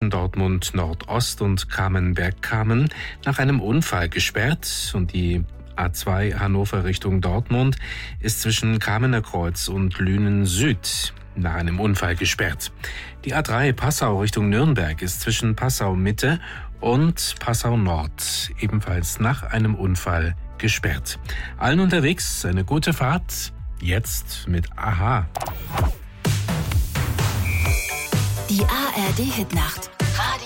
zwischen Dortmund Nordost und Kamenberg-Kamen nach einem Unfall gesperrt und die A2 Hannover Richtung Dortmund ist zwischen Kamener Kreuz und Lünen Süd nach einem Unfall gesperrt. Die A3 Passau Richtung Nürnberg ist zwischen Passau Mitte und Passau Nord ebenfalls nach einem Unfall gesperrt. Allen unterwegs eine gute Fahrt, jetzt mit Aha. Die ARD Hitnacht.